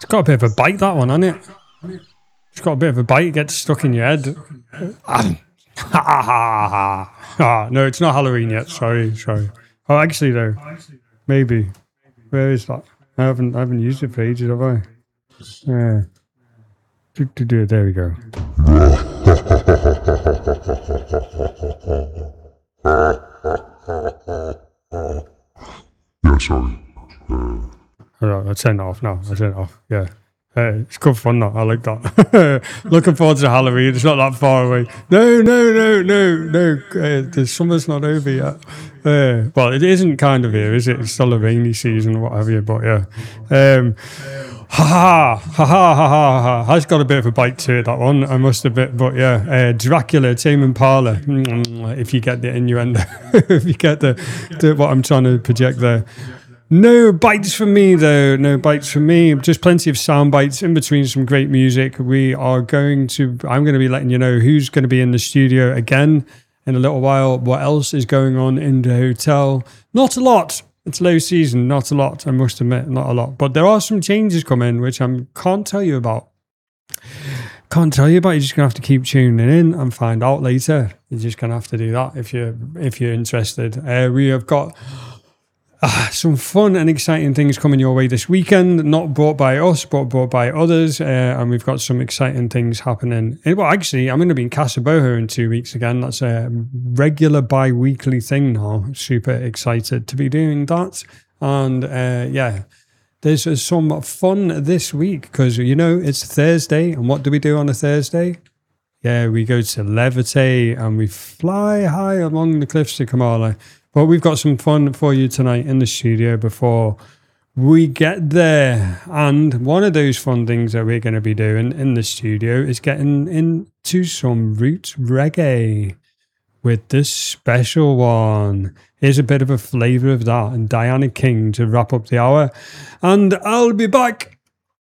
It's got a bit of a bite, that one, hasn't it? It's got a bit of a bite. It gets stuck in your head. No, it's not Halloween yet. Sorry. Oh, actually, though, maybe. Where is that? I haven't used it for ages, have I? Yeah. There we go. Yeah, sorry. I'll turn it off now. Yeah. It's good fun, though. I like that. Looking forward to Halloween. It's not that far away. No. The summer's not over yet. Well, it isn't kind of here, is it? It's still a rainy season or what have you, but yeah. Ha. Has got a bit of a bite to it, that one. I must admit, but yeah. Dracula, Tame Impala. If you get the innuendo. If you get the what I'm trying to project there. No bites from me, though. No bites from me. Just plenty of sound bites in between some great music. I'm going to be letting you know who's going to be in the studio again in a little while. What else is going on in the hotel? Not a lot. It's low season. Not a lot. I must admit, not a lot. But there are some changes coming, which I can't tell you about. You're just going to have to keep tuning in and find out later. You're just going to have to do that if you're interested. We have got some fun and exciting things coming your way this weekend, not brought by us, but brought by others. And we've got some exciting things happening. Well, actually, I'm going to be in Casa Boho in 2 weeks again. That's a regular bi-weekly thing now. Super excited to be doing that. And yeah, there's some fun this week because, it's Thursday. And what do we do on a Thursday? Yeah, we go to Levite and we fly high along the cliffs of Kamala. Well, we've got some fun for you tonight in the studio before we get there. And one of those fun things that we're going to be doing in the studio is getting into some roots reggae with this special one. Here's a bit of a flavour of that and Diana King to wrap up the hour. And I'll be back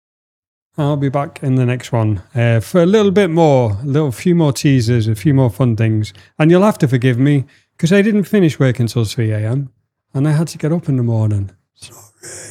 in the next one for a little bit more, a few more teasers, a few more fun things. And you'll have to forgive me, because I didn't finish work until 3 a.m. and I had to get up in the morning. Sorry.